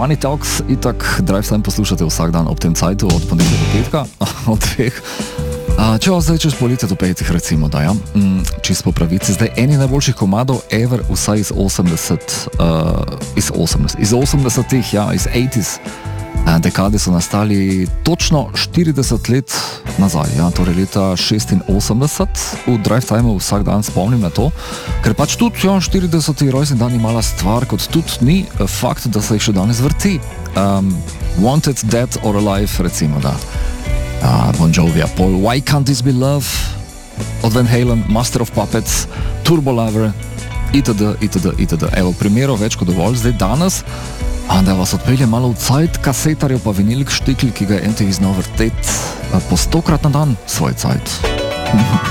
Money Talks, itak Drive Time poslušate vsak dan ob tem cajtu, od ponedeljka do petka, od dveh. Če vas zdaj čez poletje do petih, recimo, da ja, čisto po pravici, zdaj eni najboljših komadov ever, vsaj iz 80-ih, ja, iz 80s dekade so nastali točno 40 let nazaj, ja, torej leta 86. V Drive Timeu vsak dan spomnim na to, ker pač tudi, ja, 40. rojstni dan je mala stvar, kot tudi ni fakt, da se jih še danes vrti. Wanted, Dead or Alive, recimo, da. Bon Jovi, Paul, Why Can't This Be Love, od Van Halen, Master of Puppets, Turbo Lover, itd., itd., itd. Evo, primerov več kot dovolj zdaj danes, da vas odpelje malo v cajt, kasetarjev pa vinilk štikl, ki ga MTV znal vrtet po 100-krat na dan svoj cajt.